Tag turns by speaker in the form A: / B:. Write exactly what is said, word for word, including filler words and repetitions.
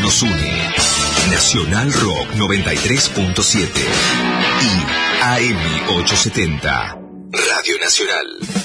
A: nos une. Nacional Rock noventa y tres punto siete y A M ochocientos setenta. Radio Nacional.